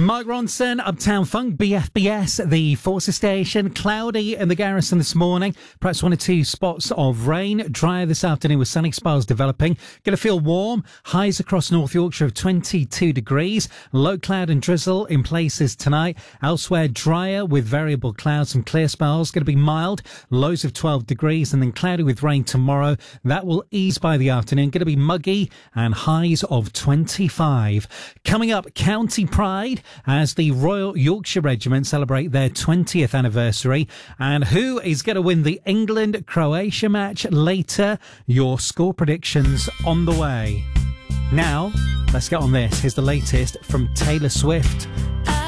Mark Ronson, Uptown Funk, BFBS, the Forces Station. Cloudy in the Garrison this morning. Perhaps one or two spots of rain. Drier this afternoon with sunny spells developing. Going to feel warm. Highs across North Yorkshire of 22 degrees. Low cloud and drizzle in places tonight. Elsewhere, drier with variable clouds and clear spells. Going to be mild. Lows of 12 degrees and then cloudy with rain tomorrow. That will ease by the afternoon. Going to be muggy and highs of 25. Coming up, County Pride as the Royal Yorkshire Regiment celebrate their 20th anniversary. And who is going to win the England-Croatia match later? Your score predictions on the way. Now, let's get on this. Here's the latest from Taylor Swift.